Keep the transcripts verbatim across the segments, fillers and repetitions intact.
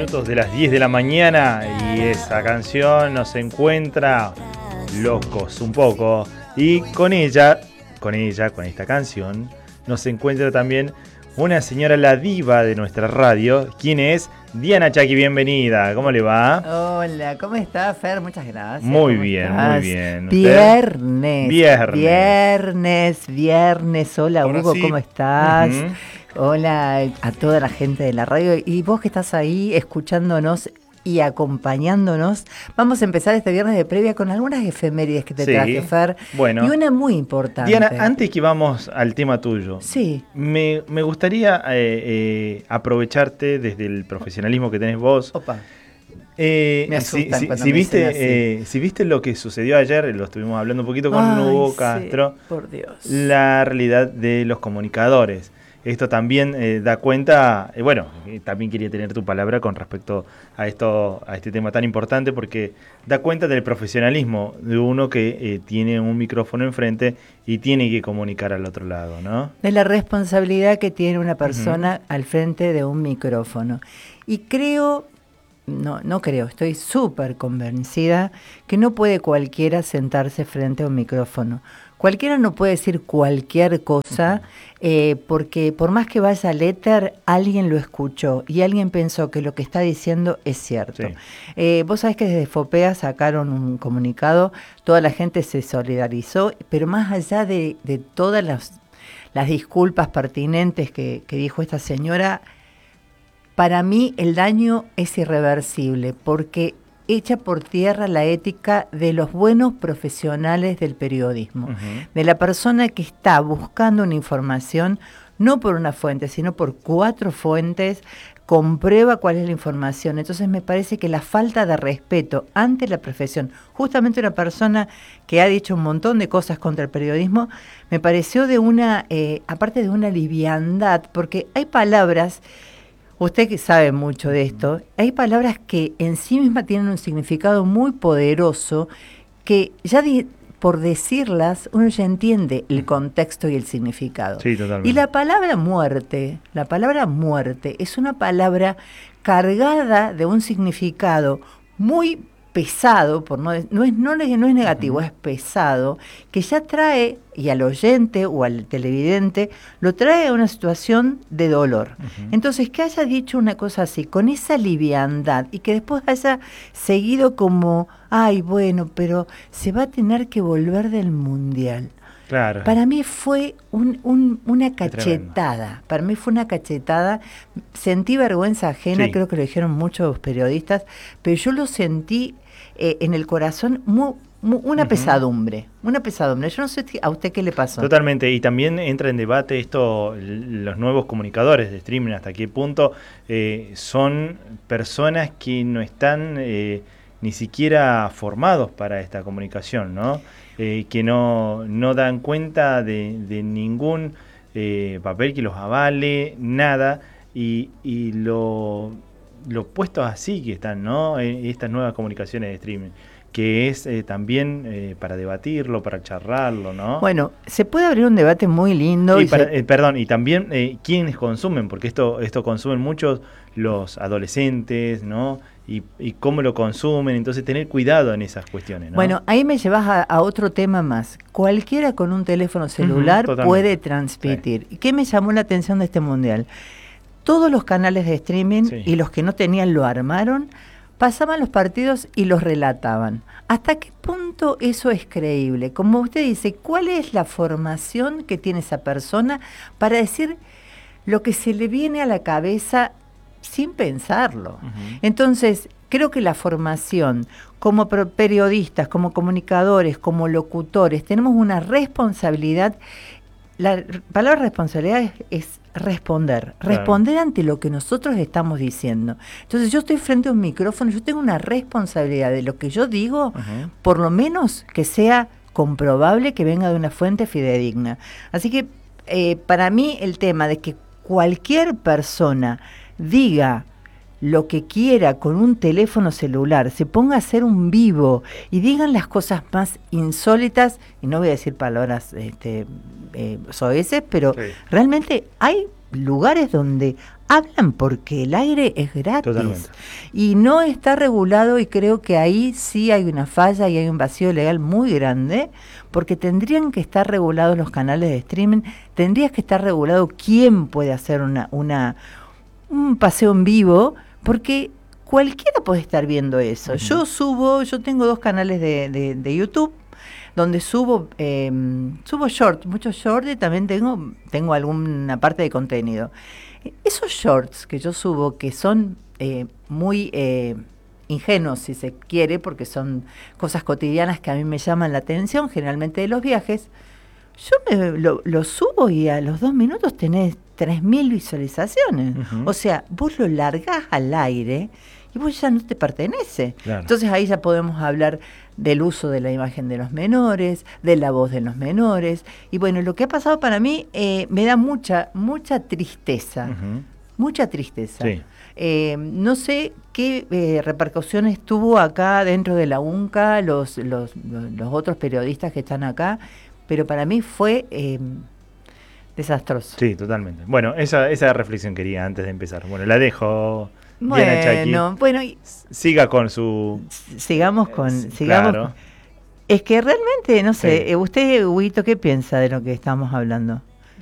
minutos de las diez de la mañana y esa canción nos encuentra locos un poco. Y con ella, con ella, con esta canción, nos encuentra también una señora, la diva de nuestra radio. ¿Quién es? Diana Chaki, bienvenida. ¿Cómo le va? Hola, ¿cómo estás, Fer? Muchas gracias. Muy bien, estás? muy bien. ¿Usted? Viernes. Viernes. Viernes, viernes. Hola, Ahora Hugo, sí. ¿cómo estás? Uh-huh. Hola a toda la gente de la radio. Y vos que estás ahí escuchándonos y acompañándonos, vamos a empezar este viernes de previa con algunas efemérides que te sí. traje, Fer. Bueno. Y una muy importante. Diana, antes que vamos al tema tuyo, sí. me, me gustaría eh, eh, aprovecharte desde el profesionalismo que tenés vos. Opa. Eh, me si, asustan si, cuando si, me viste, dicen así. eh, si viste lo que sucedió ayer, lo estuvimos hablando un poquito con Ay, Hugo sí, Castro, por Dios. la realidad de los comunicadores. Esto también eh, da cuenta, eh, bueno, eh, también quería tener tu palabra con respecto a esto, a este tema tan importante, porque da cuenta del profesionalismo de uno que eh, tiene un micrófono enfrente y tiene que comunicar al otro lado, ¿no? De la responsabilidad que tiene una persona Uh-huh. al frente de un micrófono. Y creo, no, no creo, estoy súper convencida que no puede cualquiera sentarse frente a un micrófono. Cualquiera no puede decir cualquier cosa, eh, porque por más que vaya al éter, alguien lo escuchó y alguien pensó que lo que está diciendo es cierto. Sí. Eh, vos sabés que desde FOPEA sacaron un comunicado, toda la gente se solidarizó, pero más allá de, de todas las, las disculpas pertinentes que, que dijo esta señora, para mí el daño es irreversible, porque echa por tierra la ética de los buenos profesionales del periodismo, uh-huh. de la persona que está buscando una información, no por una fuente, sino por cuatro fuentes, comprueba cuál es la información. Entonces me parece que la falta de respeto ante la profesión, justamente una persona que ha dicho un montón de cosas contra el periodismo, me pareció de una, eh, aparte de una liviandad, porque hay palabras... Usted que sabe mucho de esto, hay palabras que en sí mismas tienen un significado muy poderoso que ya di, por decirlas uno ya entiende el contexto y el significado. Sí, totalmente. Y la palabra muerte, la palabra muerte es una palabra cargada de un significado muy pesado, por no, no, es, no, no es negativo, uh-huh. es pesado, que ya trae, y al oyente o al televidente, lo trae a una situación de dolor. Uh-huh. Entonces, que haya dicho una cosa así, con esa liviandad, y que después haya seguido como, ay, bueno, pero se va a tener que volver del Mundial. Claro. Para mí fue un, un, una cachetada, para mí fue una cachetada, sentí vergüenza ajena, sí. creo que lo dijeron muchos periodistas, pero yo lo sentí eh, en el corazón muy, muy, una uh-huh. pesadumbre, una pesadumbre. Yo no sé a usted qué le pasó. Totalmente, y también entra en debate esto, los nuevos comunicadores de streaming, hasta qué punto eh, son personas que no están eh, ni siquiera formados para esta comunicación, ¿no? Eh, que no, no dan cuenta de, de ningún eh, papel que los avale, nada, y, y lo, lo puestos así que están, ¿no? Eh, estas nuevas comunicaciones de streaming, que es eh, también eh, para debatirlo, para charlarlo, ¿no? Bueno, se puede abrir un debate muy lindo. Y y para, se... eh, perdón, y también eh, quiénes consumen, porque esto, esto consumen muchos los adolescentes, ¿no? Y, y cómo lo consumen, entonces tener cuidado en esas cuestiones, ¿no? Bueno, ahí me llevas a, a otro tema más. Cualquiera con un teléfono celular uh-huh, puede transmitir. Sí. ¿Qué me llamó la atención de este mundial? Todos los canales de streaming sí. y los que no tenían lo armaron, pasaban los partidos y los relataban. ¿Hasta qué punto eso es creíble? Como usted dice, ¿cuál es la formación que tiene esa persona para decir lo que se le viene a la cabeza sin pensarlo? Uh-huh. Entonces, creo que la formación como periodistas, como comunicadores, como locutores, tenemos una responsabilidad. La palabra responsabilidad es, es responder, claro. responder ante lo que nosotros estamos diciendo. Entonces yo estoy frente a un micrófono, yo tengo una responsabilidad de lo que yo digo, uh-huh. por lo menos que sea comprobable, que venga de una fuente fidedigna. Así que eh, para mí el tema de que cualquier persona diga lo que quiera con un teléfono celular, se ponga a hacer un vivo y digan las cosas más insólitas, y no voy a decir palabras este, eh, soeces, pero sí. realmente hay lugares donde hablan porque el aire es gratis. Totalmente. Y no está regulado, y creo que ahí sí hay una falla y hay un vacío legal muy grande, porque tendrían que estar regulados los canales de streaming, tendría que estar regulado quién puede hacer una, una un paseo en vivo, porque cualquiera puede estar viendo eso. Uh-huh. Yo subo, yo tengo dos canales de, de, de YouTube, donde subo eh, subo shorts, muchos shorts, y también tengo, tengo alguna parte de contenido. Esos shorts que yo subo, que son eh, muy eh, ingenuos, si se quiere, porque son cosas cotidianas que a mí me llaman la atención, generalmente de los viajes, yo me, lo, lo subo y a los dos minutos tenés tres mil visualizaciones. Uh-huh. O sea, vos lo largás al aire y vos ya no te pertenece. Claro. Entonces ahí ya podemos hablar del uso de la imagen de los menores, de la voz de los menores. Y bueno, lo que ha pasado para mí eh, me da mucha, mucha tristeza. Uh-huh. Mucha tristeza. Sí. Eh, no sé qué eh, repercusiones tuvo acá dentro de la UNCA, los, los, los otros periodistas que están acá, pero para mí fue eh, desastroso. Sí, totalmente. Bueno, esa, esa reflexión quería antes de empezar. Bueno, la dejo... Bueno, bien hecha aquí. Bueno, y siga con su... Sigamos con... Sigamos claro. con, es que realmente, no sé, sí. Usted, Huguito, ¿qué piensa de lo que estamos hablando?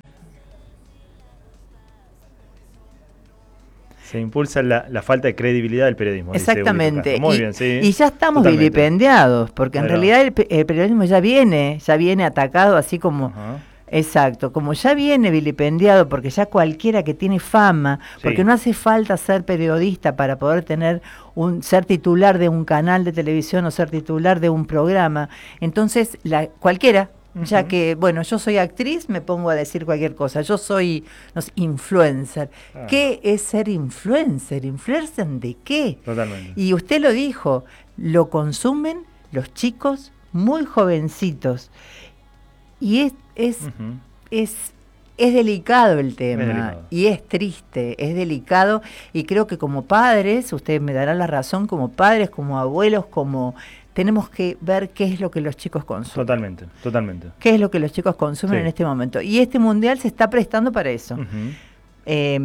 Se impulsa la, la falta de credibilidad del periodismo. Exactamente. Muy y, bien, sí. Y ya estamos totalmente vilipendiados, porque en Pero, realidad el, el periodismo ya viene, ya viene atacado así como... Uh-huh. Exacto, como ya viene vilipendiado, porque ya cualquiera que tiene fama, sí. porque no hace falta ser periodista para poder tener un ser titular de un canal de televisión o ser titular de un programa, entonces la cualquiera, uh-huh. ya que, bueno, yo soy actriz, me pongo a decir cualquier cosa, yo soy, no sé, influencer. Ah. ¿Qué es ser influencer? ¿Influencer de qué? Totalmente. Y usted lo dijo, lo consumen los chicos muy jovencitos. Y es es, uh-huh. es es delicado el tema, es delicado. Y es triste, es delicado, y creo que como padres, usted me dará la razón, como padres, como abuelos, como tenemos que ver qué es lo que los chicos consumen. Totalmente, totalmente. Qué es lo que los chicos consumen sí. en este momento. Y este mundial se está prestando para eso. Uh-huh. Eh,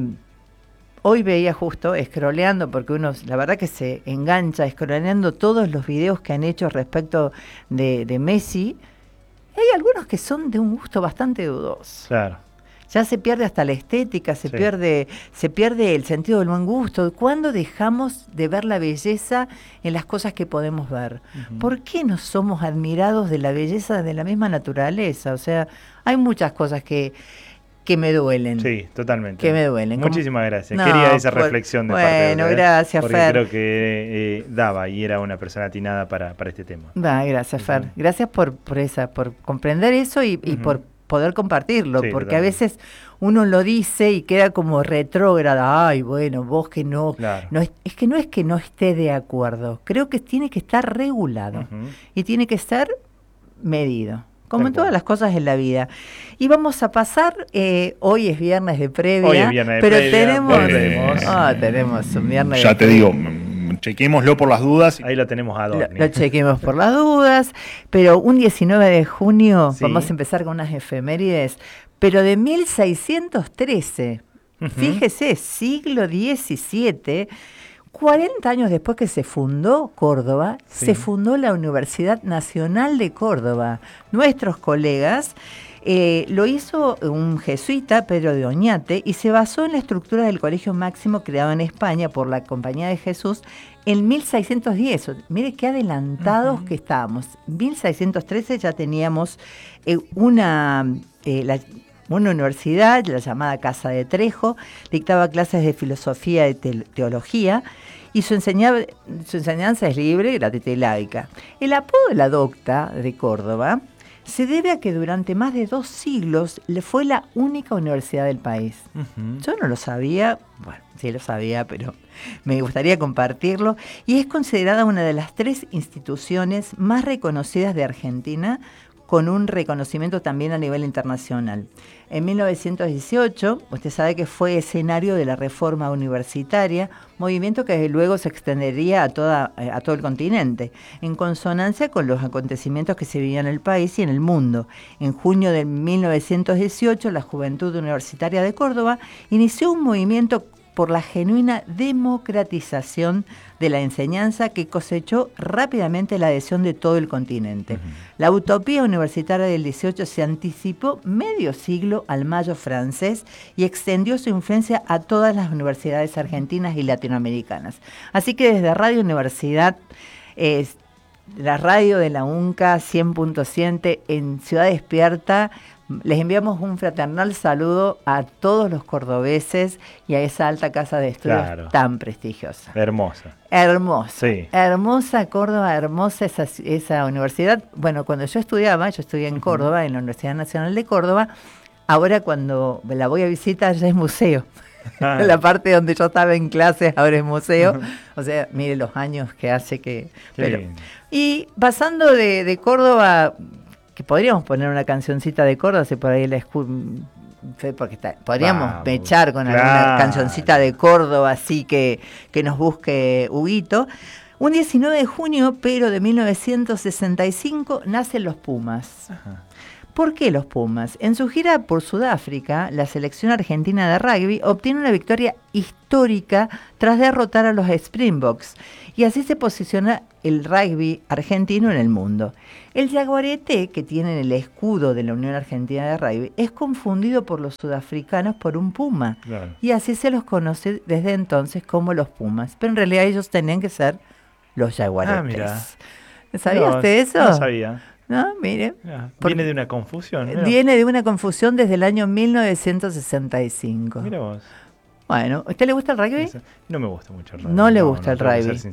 hoy veía justo, scrolleando, porque uno, la verdad que se engancha, scrolleando todos los videos que han hecho respecto de, de Messi. Hay algunos que son de un gusto bastante dudoso. Claro. Ya se pierde hasta la estética, se sí. pierde se pierde el sentido del buen gusto. ¿Cuándo dejamos de ver la belleza en las cosas que podemos ver? Uh-huh. ¿Por qué no somos admirados de la belleza de la misma naturaleza? O sea, hay muchas cosas que, que me duelen. Sí, totalmente. Que me duelen. Muchísimas gracias. No, Quería esa por, reflexión de bueno, parte de usted. Bueno, gracias, porque Fer. Porque creo que eh, daba y era una persona atinada para, para este tema. Va, gracias, Fer. Uh-huh. Gracias por, por esa, por comprender eso y, y uh-huh. por poder compartirlo, sí, porque totalmente. A veces uno lo dice y queda como retrógrada. Ay, bueno, vos que no, claro. no es, es que no es que no esté de acuerdo. Creo que tiene que estar regulado uh-huh. y tiene que ser medido. Como en todas las cosas en la vida. Y vamos a pasar, eh, hoy es viernes de previa, hoy es viernes de pero previa, tenemos, tenemos, oh, tenemos un viernes ya de te previa. digo, chequémoslo por las dudas. Ahí lo tenemos a Lo, lo chequemos por las dudas, pero un diecinueve de junio sí. vamos a empezar con unas efemérides, pero de mil seiscientos trece, uh-huh. fíjese, siglo diecisiete, cuarenta años después que se fundó Córdoba, sí. se fundó la Universidad Nacional de Córdoba. Nuestros colegas, eh, lo hizo un jesuita, Pedro de Oñate, y se basó en la estructura del Colegio Máximo creado en España por la Compañía de Jesús en mil seiscientos diez. Mire qué adelantados uh-huh. que estábamos. En mil seiscientos trece ya teníamos eh, una... Eh, la, Una universidad, la llamada Casa de Trejo, dictaba clases de filosofía y te- teología, y su, enseña- su enseñanza es libre, gratuita y laica. El apodo de la docta de Córdoba se debe a que durante más de dos siglos le fue la única universidad del país. Uh-huh. Yo no lo sabía, bueno, sí lo sabía, pero me gustaría compartirlo, y es considerada una de las tres instituciones más reconocidas de Argentina, con un reconocimiento también a nivel internacional. En mil novecientos dieciocho, usted sabe que fue escenario de la reforma universitaria, movimiento que desde luego se extendería a, toda, a todo el continente, en consonancia con los acontecimientos que se vivían en el país y en el mundo. En junio de mil novecientos dieciocho, la Juventud Universitaria de Córdoba inició un movimiento por la genuina democratización de la enseñanza que cosechó rápidamente la adhesión de todo el continente. Uh-huh. La utopía universitaria del dieciocho se anticipó medio siglo al Mayo francés y extendió su influencia a todas las universidades argentinas y latinoamericanas. Así que desde Radio Universidad, eh, la radio de la UNCA cien punto siete en Ciudad Despierta, les enviamos un fraternal saludo a todos los cordobeses y a esa alta casa de estudios claro. tan prestigiosa. Hermosa. Hermosa. Sí. Hermosa Córdoba, hermosa esa, esa universidad. Bueno, cuando yo estudiaba, yo estudié en Córdoba, uh-huh. en la Universidad Nacional de Córdoba. Ahora cuando la voy a visitar ya es museo. Ah. La parte donde yo estaba en clases ahora es museo. Uh-huh. O sea, mire los años que hace que... Pero, y pasando de, de Córdoba... que podríamos poner una cancioncita de Córdoba, si por ahí la escu- porque está, podríamos Vamos, mechar con claro. alguna cancioncita de Córdoba, así que, que nos busque Huguito. Un diecinueve de junio, pero de mil novecientos sesenta y cinco, nacen los Pumas. Ajá. ¿Por qué los Pumas? En su gira por Sudáfrica, la selección argentina de rugby obtiene una victoria histórica tras derrotar a los Springboks, y así se posiciona el rugby argentino en el mundo. El jaguarete, que tiene el escudo de la Unión Argentina de Rugby, es confundido por los sudafricanos por un puma, claro. y así se los conoce desde entonces como los Pumas, pero en realidad ellos tenían que ser los jaguaretes. Ah, mira. ¿Sabía usted eso? No sabía. No, mire. Ya, viene de una confusión. Mira. Viene de una confusión desde el año mil novecientos sesenta y cinco. Mira vos. Bueno, ¿a usted le gusta el rugby? No me gusta mucho el rugby. No le no, gusta no, el rugby.